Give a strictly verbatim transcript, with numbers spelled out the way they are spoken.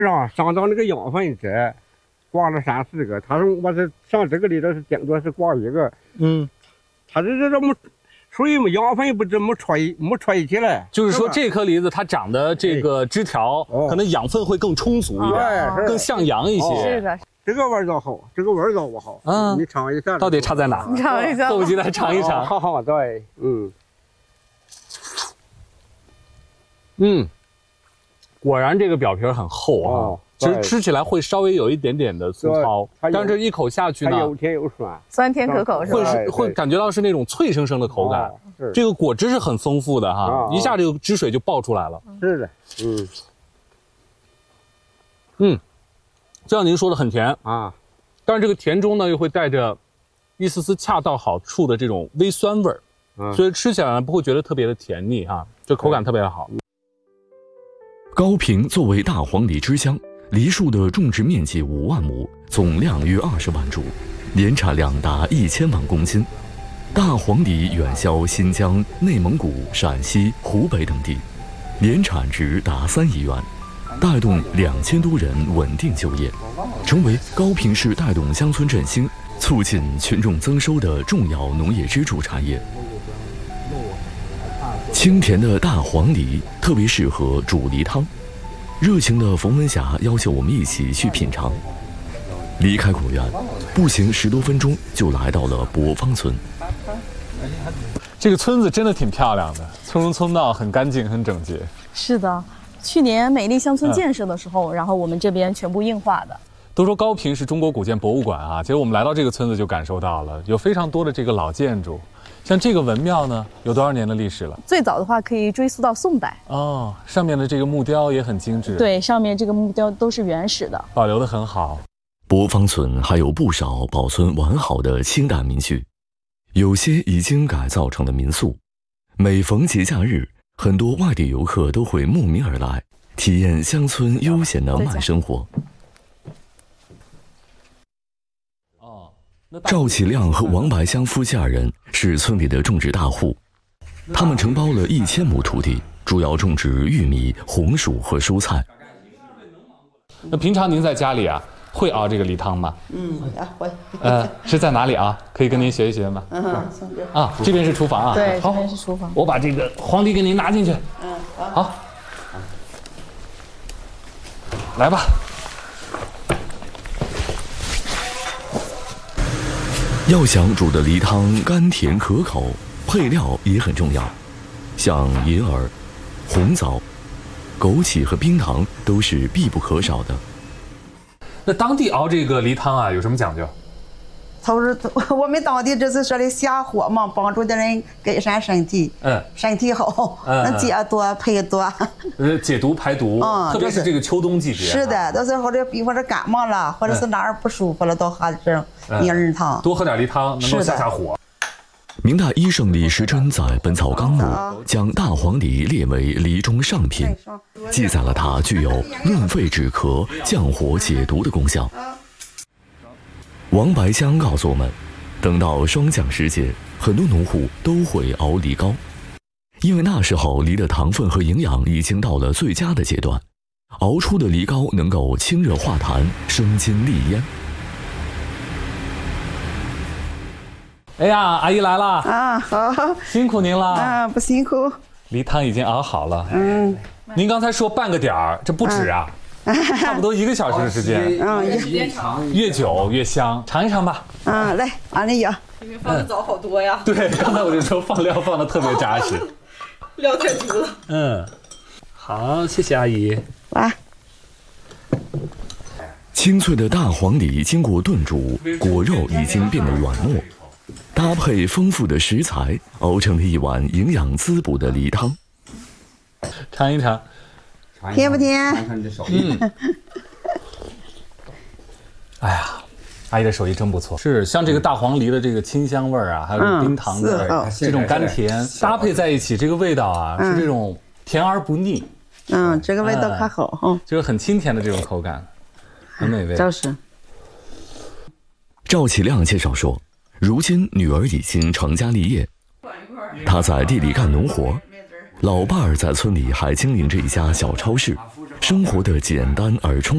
啊，上到那个养分这，挂了三四个。他说我是上这个里头是顶多是挂一个。嗯，他这这这么。水嘛，养分不这么吹，没吹起来。 就是说，这颗梨子它长的这个枝条，可能养分会更充足一点，更向阳一些。 是的， 这个味道好，这个味道不好。嗯，你尝一下。 到底差在哪？ 你尝一下。 迫不及待尝一尝。 好好，对，嗯， 嗯，果然这个表皮很厚啊。其实吃起来会稍微有一点点的粗糙，但是这一口下去呢， 有甜有酸， 酸甜可口是吧？ 会是会感觉到是那种脆生生的口感。这个果汁是很丰富的哈，一下这个汁水就爆出来了。 是的，嗯嗯，就像您说的很甜啊， 但是这个甜中呢又会带着一丝丝恰到好处的这种微酸味儿，所以吃起来呢不会觉得特别的甜腻哈，这口感特别的好。 高平作为大黄梨之乡。梨树的种植面积五万亩，总量约二十万株，年产量达一千万公斤。大黄梨远销新疆、内蒙古、陕西、湖北等地，年产值达三亿元，带动两千多人稳定就业，成为高平市带动乡村振兴、促进群众增收的重要农业支柱产业。清甜的大黄梨特别适合煮梨汤。热情的冯文霞要求我们一起去品尝。离开果园，步行十多分钟就来到了博芳村。 这个村子真的挺漂亮的，村中村道很干净、很整洁。 是的，去年美丽乡村建设的时候，嗯、然后我们这边全部硬化的。 都说高平是中国古建博物馆啊，其实我们来到这个村子就感受到了，有非常多的这个老建筑。像这个文庙呢，有多少年的历史了？ 最早的话可以追溯到宋代哦。上面的这个木雕也很精致。 对，上面这个木雕都是原始的， 保留得很好。 博芳村还有不少保存完好的清代民居，有些已经改造成了民宿。每逢节假日，很多外地游客都会慕名而来，体验乡村悠闲的慢生活。赵启亮和王白香夫妻二人是村里的种植大户，他们承包了一千亩土地，主要种植玉米、红薯和蔬菜。 那平常您在家里啊，会熬这个梨汤吗？ 嗯，会。 呃，是在哪里啊？可以跟您学一学吗？嗯，啊，这边是厨房啊。 对，这边是厨房。 我把这个黄梨给您拿进去。 嗯， 好。好，来吧。 要想煮的梨汤甘甜可口，配料也很重要，像银耳、红枣、枸杞和冰糖都是必不可少的。 那当地熬这个梨汤啊，有什么讲究？ 他说我们当地这是说的下火嘛，帮助的人改善身体，嗯，身体好，嗯、那解多配多， 呃，解毒排毒，嗯，特别是这个秋冬季节。 是的，到时候或者比方说感冒了，或者是哪儿不舒服了，都喝这种银耳汤， 多喝点梨汤能够下下火。 明代医圣李时珍在《本草纲目》将大黄梨列为梨中上品，记载了它具有润肺止咳、降火解毒的功效。王白香告诉我们，等到霜降时节，很多农户都会熬梨膏，因为那时候梨的糖分和营养已经到了最佳的阶段，熬出的梨膏能够清热化痰、生津利咽。 哎呀，阿姨来了啊！好， 辛苦您了啊！不辛苦。 梨汤已经熬好了。嗯，您刚才说半个点儿，这不止啊。嗯差不多一个小时的时间， 嗯， 越长越久越香，尝一尝吧。 嗯，来，俺那有， 里面放的枣好多呀。 对，刚才我就说放料放的特别扎实， 料太足了。 嗯，好，谢谢阿姨。 来， 清脆的大黄梨经过炖煮，果肉已经变得软糯，搭配丰富的食材，熬成了一碗营养滋补的梨汤。 尝一尝。 甜不甜？ 嗯，哎呀，阿姨的手艺真不错。是像这个大黄梨的这个清香味儿啊，还有冰糖的、嗯、这种甘甜搭配在一起，这个味道啊、嗯、是这种甜而不腻。 嗯，这个味道可好，嗯， 就是很清甜的这种口感，很美味。 就是。 赵启亮介绍说，如今女儿已经成家立业，她在地里干农活。老伴儿在村里还经营着一家小超市，生活的简单而充。